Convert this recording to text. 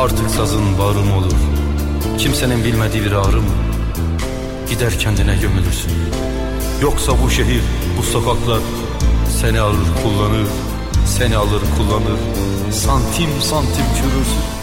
Artık sazın bağrım olur. Kimsenin bilmediği bir ağrım. Gider kendine gömülürsün. Yoksa bu şehir, bu sokaklar seni alır kullanır, seni alır kullanır, santim santim çürürsün.